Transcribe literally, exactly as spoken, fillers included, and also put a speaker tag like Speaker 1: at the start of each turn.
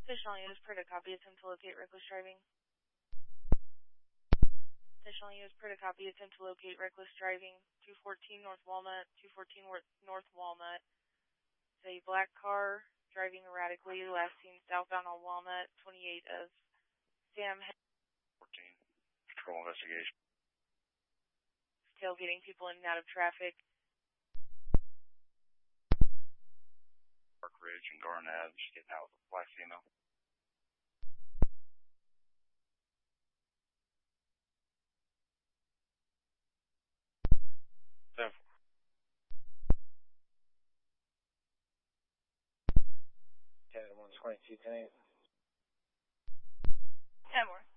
Speaker 1: Additional units per to copy attempt to locate reckless driving. Additional units per to copy attempt to locate reckless driving. two fourteen North Walnut, two fourteen North Walnut. It's a black car driving erratically, last seen southbound on Walnut, twenty-eight of Sam.
Speaker 2: fourteen, patrol investigation.
Speaker 1: Tailgating people in and out of traffic.
Speaker 2: Park Ridge and Garnett, just getting out with a black female. ten four.
Speaker 3: ten one twenty-two, ten eight.
Speaker 1: ten more.